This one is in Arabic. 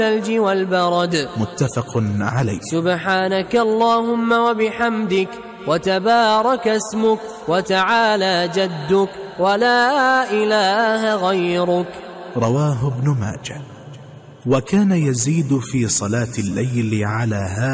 الثلج والبرد. متفق عليه. سبحانك اللهم وبحمدك وتبارك اسمك وتعالى جدك ولا إله غيرك. رواه ابن ماجه. وكان يزيد في صلاة الليل على هذا